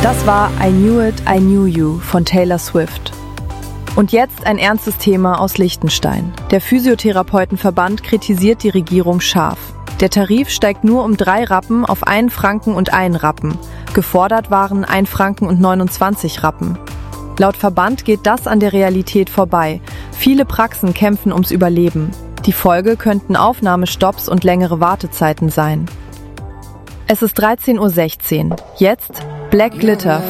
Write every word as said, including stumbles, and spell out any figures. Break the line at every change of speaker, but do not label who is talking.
Das war I Knew It, I Knew You von Taylor Swift. Und jetzt ein ernstes Thema aus Liechtenstein. Der Physiotherapeutenverband kritisiert die Regierung scharf. Der Tarif steigt nur um drei Rappen auf einen Franken und einen Rappen. Gefordert waren ein Franken und neunundzwanzig Rappen. Laut Verband geht das an der Realität vorbei. Viele Praxen kämpfen ums Überleben. Die Folge könnten Aufnahmestopps und längere Wartezeiten sein. Es ist dreizehn Uhr sechzehn. Jetzt Black Glitter